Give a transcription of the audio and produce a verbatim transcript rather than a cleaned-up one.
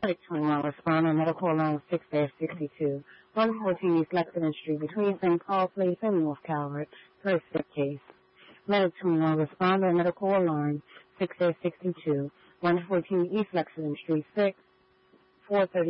Medic twenty-one, responder, medical alarm six sixty-two, one fourteen East Lexington Street, between Saint Paul Place and North Calvert, first step case. Medic twenty-one, responder, medical alarm six sixty-two, one fourteen East Lexington Street, six, four thirty